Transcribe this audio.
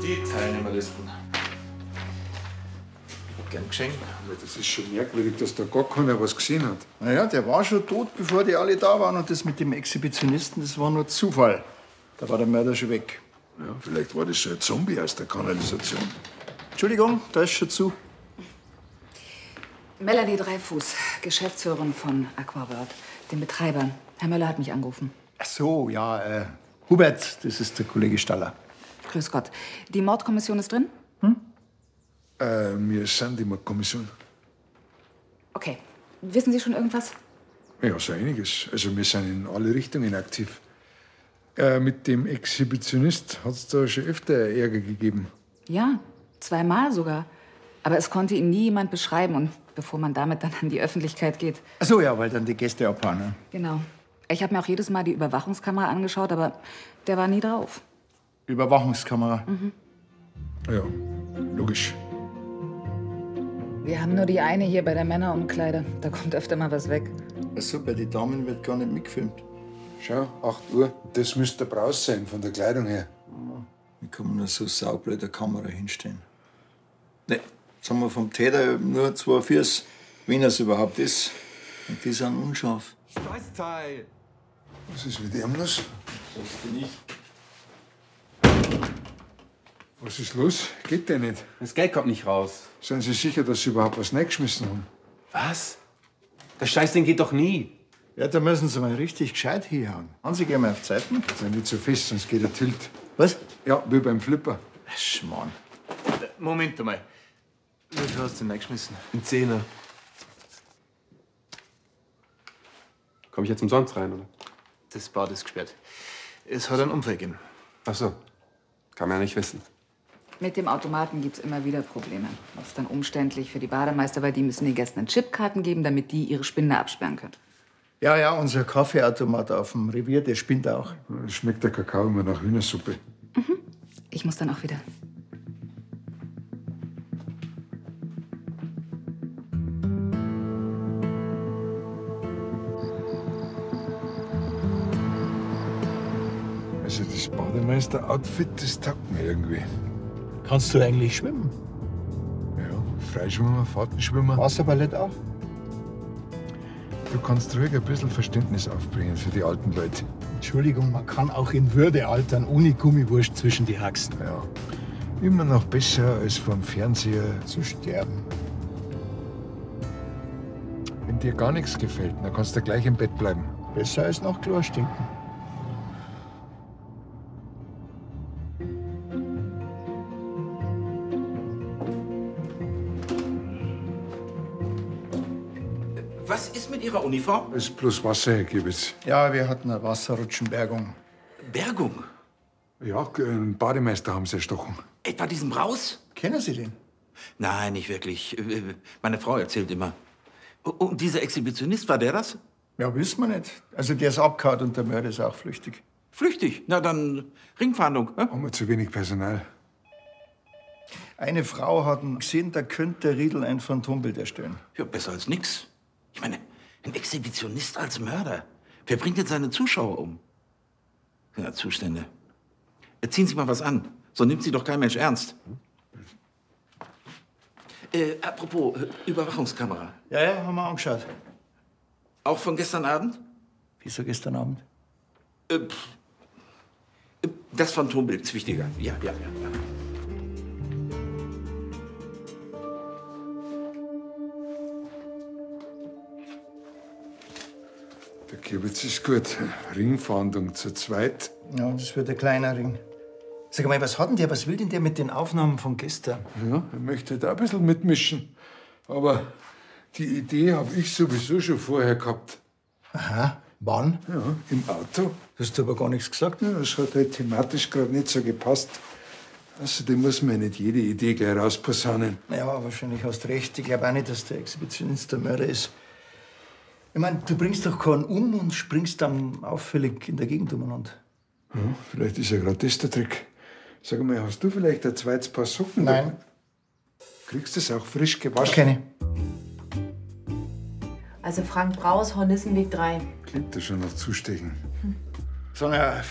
Die Teilnehmerlisten. Gern geschenkt. Aber das ist schon merkwürdig, dass da gar keiner was gesehen hat. Naja, der war schon tot, bevor die alle da waren. Und das mit dem Exhibitionisten, das war nur Zufall. Da war der Mörder schon weg. Ja, vielleicht war das schon ein Zombie aus der Kanalisation. Entschuldigung, da ist schon zu. Melanie Dreifuß, Geschäftsführerin von Aquaworld, dem Betreiber. Herr Möller hat mich angerufen. Ach so, ja, Hubert, das ist der Kollege Staller. Grüß Gott. Die Mordkommission ist drin? Wir sind die Kommission. Okay. Wissen Sie schon irgendwas? Ja, so einiges. Also wir sind in alle Richtungen aktiv. Mit dem Exhibitionist hat es da schon öfter Ärger gegeben. Ja, 2-mal sogar. Aber es konnte ihn nie jemand beschreiben. Und bevor man damit dann an die Öffentlichkeit geht. Ach so, ja, weil dann die Gäste abhauen. Ne? Genau. Ich habe mir auch jedes Mal die Überwachungskamera angeschaut, aber der war nie drauf. Überwachungskamera. Ja, logisch. Wir haben nur die eine hier bei der Männerumkleide. Da kommt öfter mal was weg. Ach so, bei den Damen wird gar nicht mitgefilmt. Schau, 8 Uhr. Das müsste der Braus sein, von der Kleidung her. Wie kann man nur so saublöde Kamera hinstellen? Ne, jetzt haben wir vom Täter nur 2 Füße, wenn es überhaupt ist. Und die sind unscharf. Scheißteil. Was ist mit dem los? Das bin ich. Was ist los? Geht der nicht? Das Geld kommt nicht raus. Sind Sie sicher, dass Sie überhaupt was reingeschmissen haben? Was? Das Scheißding geht doch nie. Ja, da müssen Sie mal richtig gescheit hinhauen. Haben Sie gehen mal auf Zeiten? Sei nicht so fest, sonst geht der Tilt. Was? Ja, wie beim Flipper. Schmarrn. Moment mal. Wie viel hast du denn reingeschmissen? Ein Zehner. Komm ich jetzt umsonst rein, oder? Das Bad ist gesperrt. Es hat einen Unfall gegeben. Ach so. Kann man ja nicht wissen. Mit dem Automaten gibt's immer wieder Probleme. Das ist dann umständlich für die Bademeister, weil die müssen den Gästen Chipkarten geben, damit die ihre Spinde absperren können. Ja, ja, unser Kaffeeautomat auf dem Revier, der spinnt auch. Schmeckt der Kakao immer nach Hühnersuppe. Ich muss dann auch wieder. Also das Bademeister-Outfit, das taugt mir irgendwie. Kannst du eigentlich schwimmen? Ja, Freischwimmer, Fahrtenschwimmer. Wasserballett auch? Du kannst ruhig ein bisschen Verständnis aufbringen für die alten Leute. Entschuldigung, man kann auch in Würde altern, ohne Gummiwurst zwischen die Haxen. Ja. Immer noch besser als vorm Fernseher. Zu sterben. Wenn dir gar nichts gefällt, dann kannst du gleich im Bett bleiben. Besser als nach Chlor stinken. Was ist mit Ihrer Uniform? Es ist bloß Wasser, Herr Gibbets. Ja, wir hatten eine Wasserrutschenbergung. Bergung. Ja, einen Bademeister haben sie erstochen. Etwa diesen Braus? Kennen Sie den? Nein, nicht wirklich. Meine Frau erzählt immer. Und dieser Exhibitionist, war der das? Ja, wissen wir nicht. Also der ist abgehauen und der Mörder ist auch flüchtig. Flüchtig? Na dann Ringfahndung. Hä? Haben wir zu wenig Personal. Eine Frau hat ihn gesehen, da könnte der Riedl ein Phantombild erstellen. Ja, besser als nix. Ich meine, ein Exhibitionist als Mörder. Wer bringt denn seine Zuschauer um? Ja, Zustände. Ziehen Sie mal was an. So nimmt Sie doch kein Mensch ernst. Apropos, Überwachungskamera. Ja, ja, haben wir angeschaut. Auch von gestern Abend? Wieso gestern Abend? Das Phantombild ist wichtiger. Ja. Der Gibbets ist gut. Ringfahndung zu zweit. Ja, das wird ein kleiner Ring. Sag mal, was hat denn der, was will denn der mit den Aufnahmen von gestern? Ja, er möchte da ein bisschen mitmischen. Aber die Idee habe ich sowieso schon vorher gehabt. Aha, wann? Ja, im Auto. Du hast aber gar nichts gesagt. Ja, das hat halt thematisch gerade nicht so gepasst. Außerdem muss man ja nicht jede Idee gleich rausposaunen. Ja, wahrscheinlich hast recht. Ich glaube auch nicht, dass der Exhibitionist der Mörder ist. Ich meine, du bringst doch keinen um und springst dann auffällig in der Gegend umeinander. Ja, vielleicht ist ja gerade das der Trick. Sag mal, hast du vielleicht ein zweites Paar Socken? Nein. Kriegst du es auch frisch gewaschen? Keine. Also Frank Braus, Hornissenweg 3. Klingt das schon nach Zustechen. Sondern